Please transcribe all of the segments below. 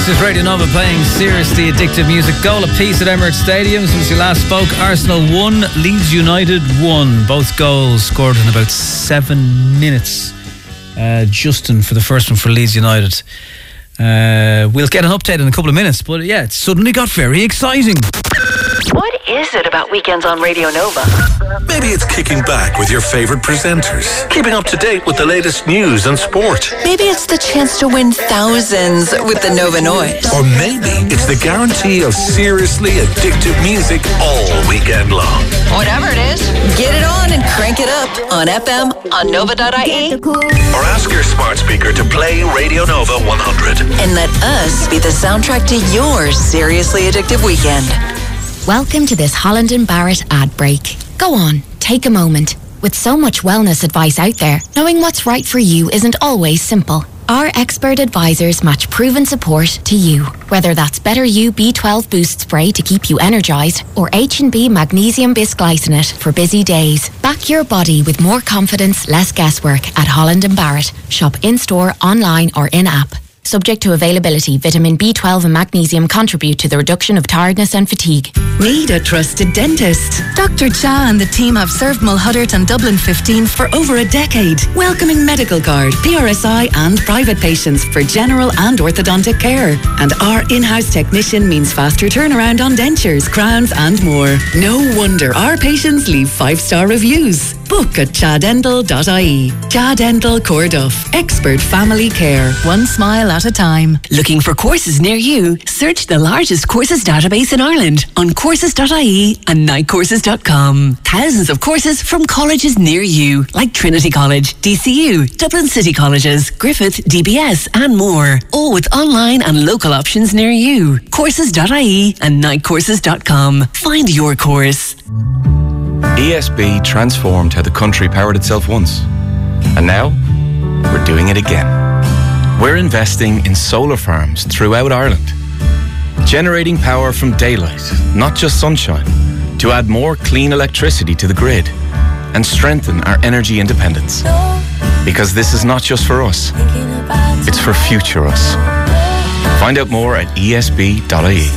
This is Radio Nova playing seriously addictive music. Goal apiece at Emirates Stadium since we last spoke. Arsenal 1, Leeds United 1. Both goals scored in about 7 minutes. Justin for the first one for Leeds United. We'll get an update in a couple of minutes, but yeah, it suddenly got very exciting. What is it about weekends on Radio Nova? Maybe it's kicking back with your favourite presenters, keeping up to date with the latest news and sport. Maybe it's the chance to win thousands with the Nova Noise. Or maybe it's the guarantee of seriously addictive music all weekend long. Whatever it is, get it on and crank it up on FM, on Nova.ie. Or ask your smart speaker to play Radio Nova 100. And let us be the soundtrack to your seriously addictive weekend. Welcome to this Holland & Barrett ad break. Go on, take a moment. With so much wellness advice out there, knowing what's right for you isn't always simple. Our expert advisors match proven support to you. Whether that's Better You B12 Boost Spray to keep you energised or H&B Magnesium Bisglycinate for busy days. Back your body with more confidence, less guesswork at Holland & Barrett. Shop in-store, online or in-app. Subject to availability, vitamin B12 and magnesium contribute to the reduction of tiredness and fatigue. Need a trusted dentist? Dr. Cha and the team have served Mulhuddart and Dublin 15 for over a decade, welcoming medical card, PRSI and private patients for general and orthodontic care. And our in-house technician means faster turnaround on dentures, crowns and more. No wonder our patients leave 5-star reviews. Book at chadental.ie. Cha Dental Corduff. Expert family care. One smile at a time. Looking for courses near you? Search the largest courses database in Ireland on courses.ie and nightcourses.com. Thousands of courses from colleges near you, like Trinity College, DCU, Dublin City Colleges, Griffith, DBS and more. All with online and local options near you. Courses.ie and nightcourses.com. Find your course. ESB transformed how the country powered itself once. And now, we're doing it again. We're investing in solar farms throughout Ireland, generating power from daylight, not just sunshine, to add more clean electricity to the grid and strengthen our energy independence. Because this is not just for us, it's for future us. Find out more at esb.ie.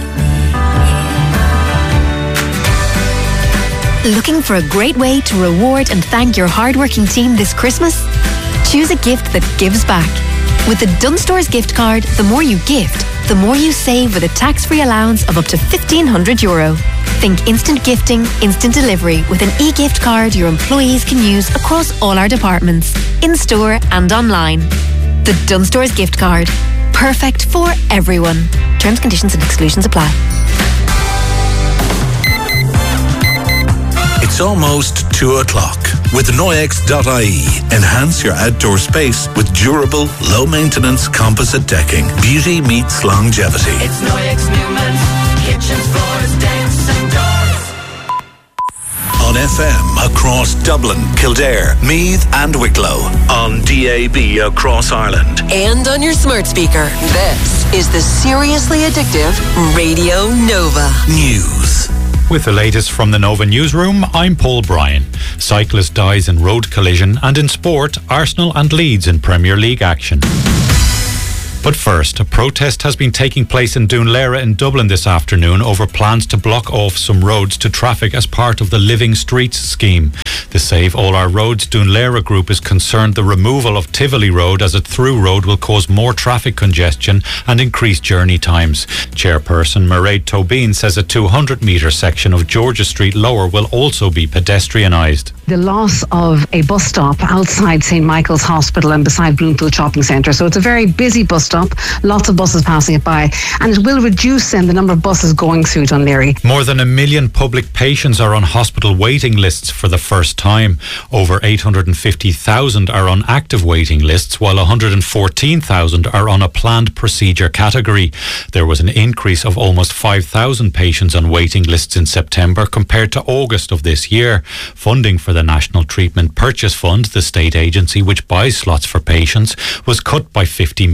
Looking for a great way to reward and thank your hardworking team this Christmas? Choose a gift that gives back. With the Dunstores gift card, the more you gift, the more you save with a tax-free allowance of up to €1,500. Think instant gifting, instant delivery with an e-gift card your employees can use across all our departments, in-store and online. The Dunstores gift card. Perfect for everyone. Terms, conditions and exclusions apply. It's almost 2 o'clock. With Noyex.ie, enhance your outdoor space with durable, low-maintenance composite decking. Beauty meets longevity. It's Noyex Newman's kitchens, floors, decks and doors. On FM across Dublin, Kildare, Meath and Wicklow. On DAB across Ireland. And on your smart speaker. This is the seriously addictive Radio Nova. News. With the latest from the Nova Newsroom, I'm Paul Bryan. Cyclist dies in road collision, and in sport, Arsenal and Leeds in Premier League action. But first, a protest has been taking place in Doonlera in Dublin this afternoon over plans to block off some roads to traffic as part of the Living Streets scheme. The Save All Our Roads Doonlera group is concerned the removal of Tivoli Road as a through road will cause more traffic congestion and increase journey times. Chairperson Mairead Tobin says a 200-metre section of Georgia Street Lower will also be pedestrianised. The loss of a bus stop outside St. Michael's Hospital and beside Bloomfield Shopping Centre. So it's a very busy bus stop, lots of buses passing it by, and it will reduce then the number of buses going through Dunleary. More than 1 million public patients are on hospital waiting lists for the first time. Over 850,000 are on active waiting lists, while 114,000 are on a planned procedure category. There was an increase of almost 5,000 patients on waiting lists in September compared to August of this year. Funding for the National Treatment Purchase Fund, the state agency which buys slots for patients, was cut by €50 million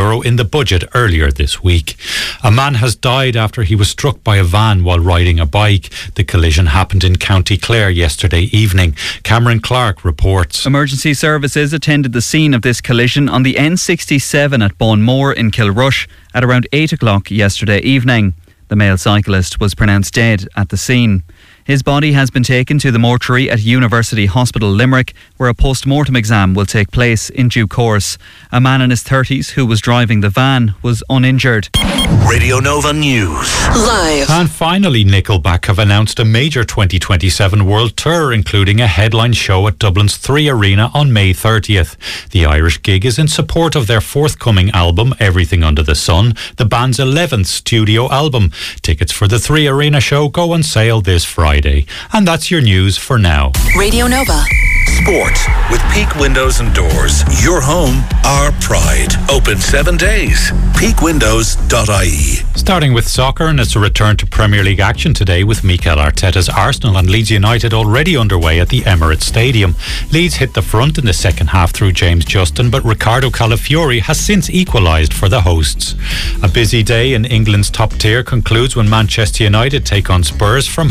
euro in the budget earlier this week. A man has died after he was struck by a van while riding a bike. The collision happened in County Clare yesterday evening. Cameron Clark reports. Emergency services attended the scene of this collision on the N67 at Bonmore in Kilrush at around 8 o'clock yesterday evening. The male cyclist was pronounced dead at the scene. His body has been taken to the mortuary at University Hospital Limerick, where a post-mortem exam will take place in due course. A man in his 30s who was driving the van was uninjured. Radio Nova News. Live. And finally, Nickelback have announced a major 2027 world tour, including a headline show at Dublin's 3 Arena on May 30th. The Irish gig is in support of their forthcoming album, Everything Under the Sun, the band's 11th studio album. Tickets for the 3 Arena show go on sale this Friday. And that's your news for now. Radio Nova. Sport with Peak Windows and Doors. Your home, our pride. Open 7 days. peakwindows.ie. Starting with soccer, and it's a return to Premier League action today with Mikel Arteta's Arsenal and Leeds United already underway at the Emirates Stadium. Leeds hit the front in the second half through James Justin, but Ricardo Calafiori has since equalised for the hosts. A busy day in England's top tier concludes when Manchester United take on Spurs from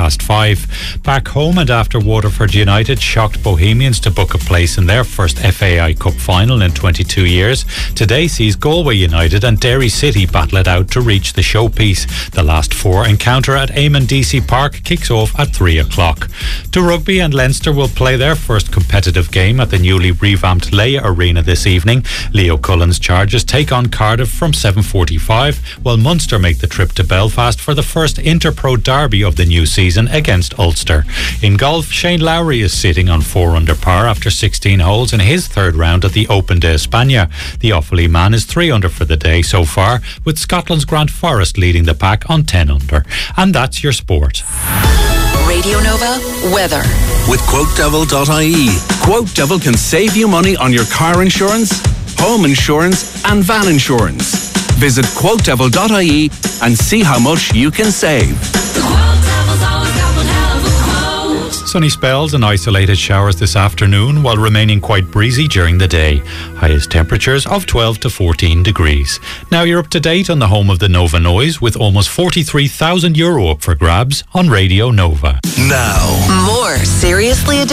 5:30. Back home and after Waterford United shocked Bohemians to book a place in their first FAI Cup final in 22 years, today sees Galway United and Derry City battle it out to reach the showpiece. The last four encounter at Eamon DC Park kicks off at 3 o'clock. To rugby, and Leinster will play their first competitive game at the newly revamped Leia Arena this evening. Leo Cullen's Chargers take on Cardiff from 7:45, while Munster make the trip to Belfast for the first Interpro derby of the new season against Ulster. In golf, Shane Lowry is sitting on 4 under par after 16 holes in his third round at the Open de España. The Offaly man is 3 under for the day so far, with Scotland's Grant Forrest leading the pack on 10 under. And that's your sport. Radio Nova weather. With QuoteDevil.ie. Quote Devil can save you money on your car insurance, home insurance and van insurance. Visit QuoteDevil.ie and see how much you can save. Sunny spells and isolated showers this afternoon, while remaining quite breezy during the day. Highest temperatures of 12 to 14 degrees. Now you're up to date on the home of the Nova Noise, with almost €43,000 up for grabs on Radio Nova. Now. More Seriously Addicted